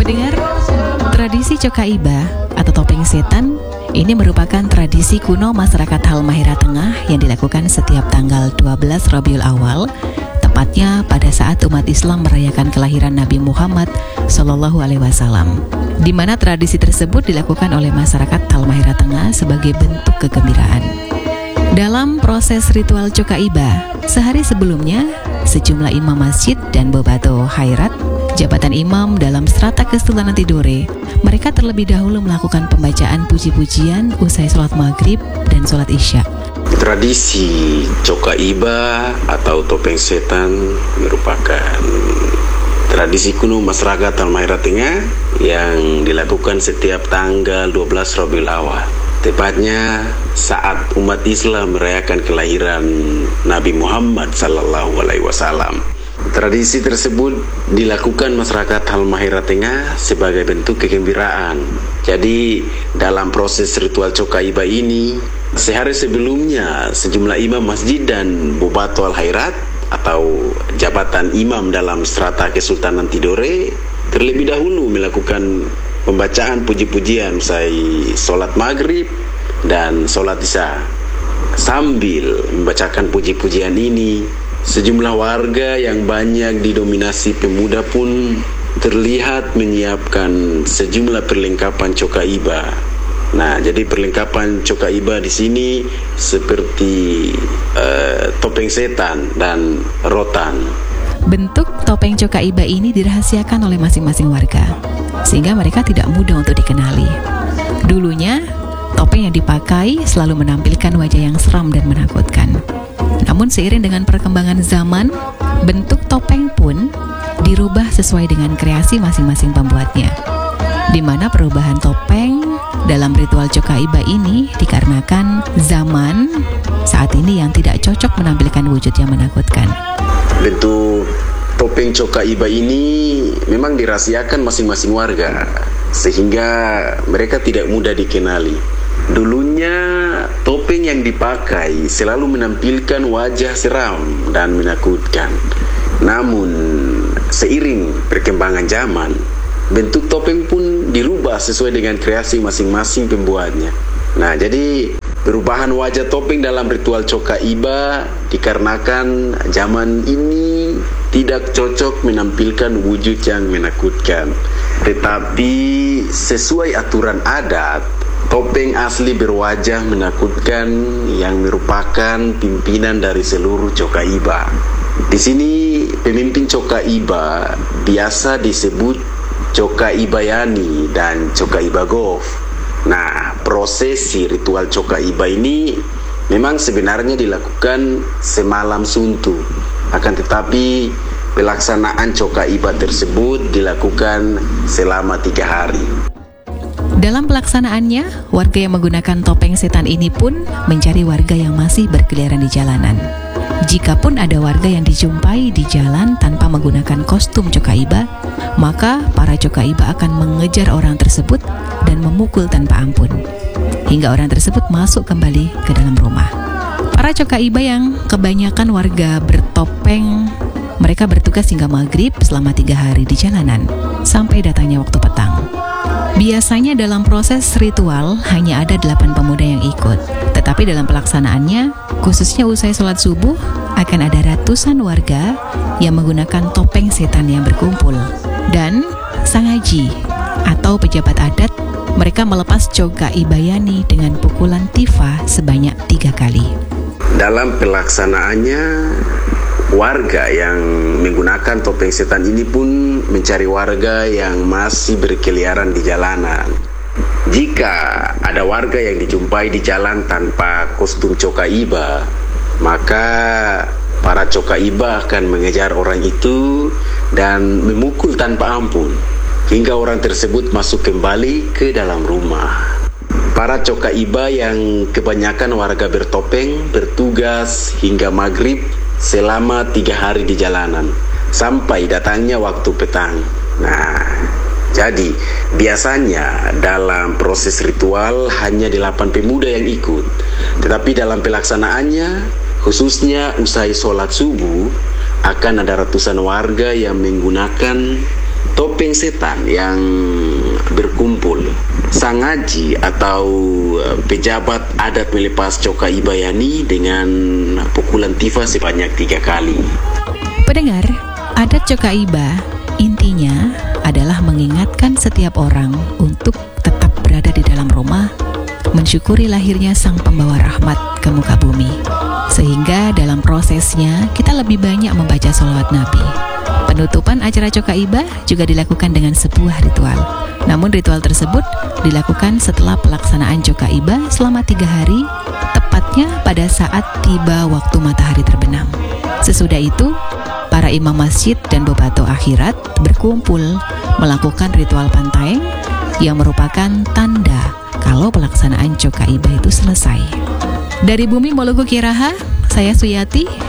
pendengar, tradisi Cokaiba atau topeng setan ini merupakan tradisi kuno masyarakat Halmahera Tengah yang dilakukan setiap tanggal 12 Rabiul Awal, tepatnya pada saat umat Islam merayakan kelahiran Nabi Muhammad SAW, di mana tradisi tersebut dilakukan oleh masyarakat Halmahera Tengah sebagai bentuk kegembiraan. Dalam proses ritual Cokaiba, sehari sebelumnya, sejumlah imam masjid dan bobato khairat, jabatan imam dalam strata Kesultanan Tidore, mereka terlebih dahulu melakukan pembacaan puji-pujian usai sholat maghrib dan sholat isya. Tradisi Cokaiba atau topeng setan merupakan tradisi kuno masyarakat Halmahera Tengah yang dilakukan setiap tanggal 12 Rabiul Awal. Tepatnya saat umat Islam merayakan kelahiran Nabi Muhammad SAW. Tradisi tersebut dilakukan masyarakat Halmahera Tengah sebagai bentuk kegembiraan. Jadi dalam proses ritual Cokaiba ini, sehari sebelumnya sejumlah imam masjid dan bobato al-khairat atau jabatan imam dalam strata Kesultanan Tidore terlebih dahulu melakukan pembacaan puji-pujian usai sholat maghrib dan sholat isya. Sambil membacakan puji-pujian ini, sejumlah warga yang banyak didominasi pemuda pun terlihat menyiapkan sejumlah perlengkapan Cokaiba. Nah, jadi perlengkapan Cokaiba di sini seperti topeng setan dan rotan. Bentuk topeng Cokaiba ini dirahasiakan oleh masing-masing warga, sehingga mereka tidak mudah untuk dikenali. Dulunya, topeng yang dipakai selalu menampilkan wajah yang seram dan menakutkan. Namun seiring dengan perkembangan zaman, bentuk topeng pun dirubah sesuai dengan kreasi masing-masing pembuatnya. Di mana perubahan topeng dalam ritual Cokaiba ini dikarenakan zaman saat ini yang tidak cocok menampilkan wujud yang menakutkan. Bentuk topeng Cokaiba ini memang dirahasiakan masing-masing warga, sehingga mereka tidak mudah dikenali. Dulunya topeng yang dipakai selalu menampilkan wajah seram dan menakutkan. Namun seiring perkembangan zaman, bentuk topeng pun dirubah sesuai dengan kreasi masing-masing pembuatnya. Nah, jadi perubahan wajah topeng dalam ritual Cokaiba dikarenakan zaman ini tidak cocok menampilkan wujud yang menakutkan. Tetapi sesuai aturan adat, topeng asli berwajah menakutkan yang merupakan pimpinan dari seluruh Cokaiba. Di sini pemimpin Cokaiba biasa disebut Cokaibayani dan Cokaibagof. Nah, prosesi ritual Cokaiba ini memang sebenarnya dilakukan semalam suntu. Akan tetapi pelaksanaan Cokaiba tersebut dilakukan selama 3 hari. Dalam pelaksanaannya, warga yang menggunakan topeng setan ini pun mencari warga yang masih berkeliaran di jalanan. Jikapun ada warga yang dijumpai di jalan tanpa menggunakan kostum Cokaiba, maka para Cokaiba akan mengejar orang tersebut dan memukul tanpa ampun, hingga orang tersebut masuk kembali ke dalam rumah. Para Cokaiba yang kebanyakan warga bertopeng, mereka bertugas hingga maghrib selama 3 hari di jalanan, sampai datangnya waktu petang. Biasanya dalam proses ritual hanya ada 8 pemuda yang ikut. Tetapi dalam pelaksanaannya, khususnya usai sholat subuh, akan ada ratusan warga yang menggunakan topeng setan yang berkumpul. Dan sang haji atau pejabat adat, mereka melepas Cokaibayani dengan pukulan tifa sebanyak 3 kali. Dalam pelaksanaannya, warga yang menggunakan topeng setan ini pun mencari warga yang masih berkeliaran di jalanan. Jika ada warga yang dijumpai di jalan tanpa kostum Cokaiba, maka para Cokaiba akan mengejar orang itu dan memukul tanpa ampun, hingga orang tersebut masuk kembali ke dalam rumah. Para Cokaiba yang kebanyakan warga bertopeng bertugas hingga maghrib selama 3 hari di jalanan, sampai datangnya waktu petang. Nah, jadi biasanya dalam proses ritual hanya 8 pemuda yang ikut. Tetapi dalam pelaksanaannya, khususnya usai sholat subuh, akan ada ratusan warga yang menggunakan topeng setan yang berkumpul. Sangaji atau pejabat adat melepas coka ibayani dengan pukulan tifa sebanyak 3 kali. Pendengar, adat coka iba intinya adalah mengingatkan setiap orang untuk tetap berada di dalam rumah, mensyukuri lahirnya Sang Pembawa Rahmat ke muka bumi. Sehingga dalam prosesnya kita lebih banyak membaca sholawat Nabi. Penutupan acara coka iba juga dilakukan dengan sebuah ritual. Namun ritual tersebut dilakukan setelah pelaksanaan coka iba selama 3 hari, tepatnya pada saat tiba waktu matahari terbenam. Sesudah itu, para imam masjid dan bobato akhirat berkumpul melakukan ritual pantaeng yang merupakan tanda kalau pelaksanaan coka iba itu selesai. Dari Bumi Moluku Kiraha, saya Suyati.